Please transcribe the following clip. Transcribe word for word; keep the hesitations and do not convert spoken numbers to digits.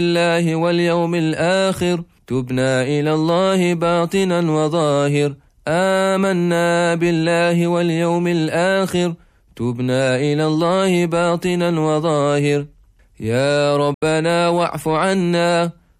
الله واليوم الآخر تبنا إلى الله باطنا وظاهر. آمنا بالله واليوم الآخر تبنا إلى الله باطنا وظاهر. يا ربنا واعف عنا